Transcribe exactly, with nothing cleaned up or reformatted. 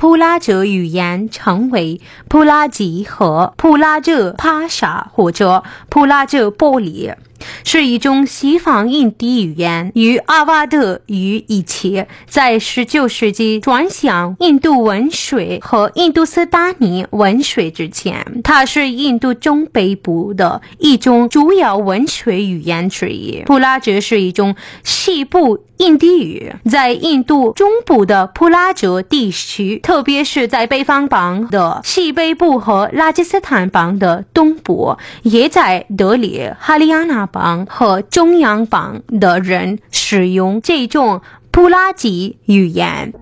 普拉哲语言称为普拉吉和普拉哲帕沙或者普拉哲波里，是一种西方印地语言，与阿瓦德语一起在十九世纪转向印度文学和印度斯坦尼文学之前。它是印度中北部的一种主要文学语言之一。普拉哲是一种西部印地语，在印度中部的普拉哲地区，特别是在北方邦的西北部和拉吉斯坦邦的东部，也在德里、哈里亚纳邦和中央邦的人使用这种普拉吉语言。